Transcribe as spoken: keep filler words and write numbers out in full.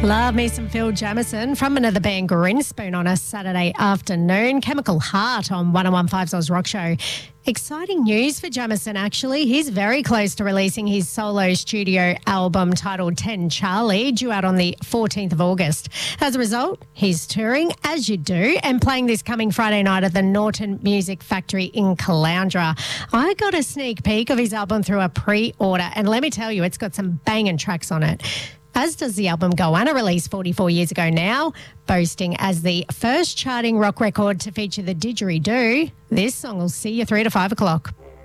Love me some Phil Jamieson from another band, Grinspoon, on a Saturday afternoon. Chemical Heart on one oh one point five's Oz Rock Show. Exciting news for Jamieson, actually. He's very close to releasing his solo studio album titled ten Charlie, due out on the fourteenth of August. As a result, he's touring, as you do, and playing this coming Friday night at the Norton Music Factory in Caloundra. I got a sneak peek of his album through a pre-order, and let me tell you, it's got some banging tracks on it. As does the album Goanna, released forty-four years ago now, boasting as the first charting rock record to feature the didgeridoo. This song will see you three to five o'clock.